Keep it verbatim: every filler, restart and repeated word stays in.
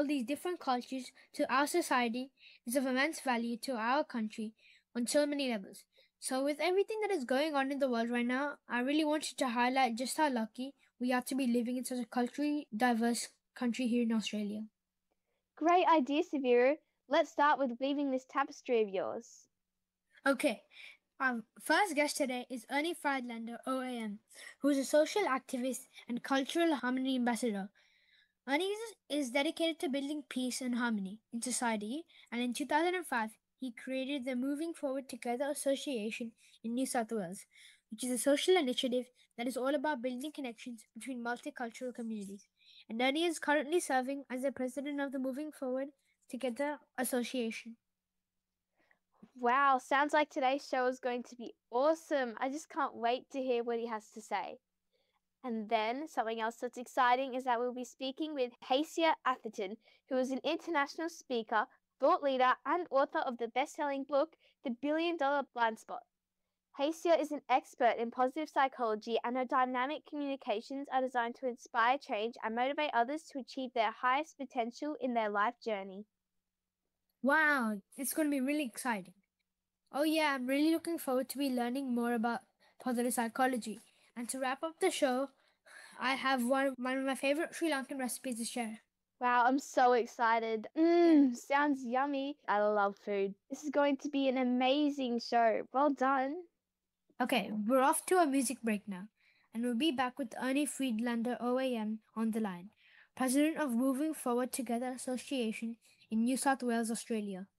all these different cultures to our society is of immense value to our country on so many levels. So, with everything that is going on in the world right now, I really wanted to highlight just how lucky we are to be living in such a culturally diverse country here in Australia. Great idea, Severo. Let's start with weaving this tapestry of yours. Okay, our first guest today is Ernie Friedlander, O A M, who is a social activist and cultural harmony ambassador. Ernie is, is dedicated to building peace and harmony in society, and in two thousand five, he created the Moving Forward Together Association in New South Wales, which is a social initiative that is all about building connections between multicultural communities. And Ernie is currently serving as the president of the Moving Forward Together Association. Wow, sounds like today's show is going to be awesome. I just can't wait to hear what he has to say. And then something else that's exciting is that we'll be speaking with Hacia Atherton, who is an international speaker, thought leader, and author of the best-selling book, The Billion Dollar Blind Spot. Hacia is an expert in positive psychology, and her dynamic communications are designed to inspire change and motivate others to achieve their highest potential in their life journey. Wow, it's going to be really exciting. Oh yeah, I'm really looking forward to be learning more about positive psychology. And to wrap up the show, I have one, one of my favorite Sri Lankan recipes to share. Wow, I'm so excited. Mmm, sounds yummy. I love food. This is going to be an amazing show. Well done. Okay, we're off to a music break now, and we'll be back with Ernie Friedlander O A M on the line, president of Moving Forward Together Association in New South Wales, Australia.